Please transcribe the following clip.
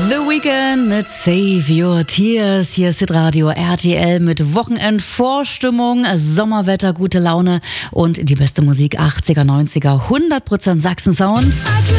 The Weeknd mit Save Your Tears. Hier ist Radio RTL mit Wochenendvorstimmung, Sommerwetter, gute Laune und die beste Musik 80er, 90er, 100% Sachsen-Sound.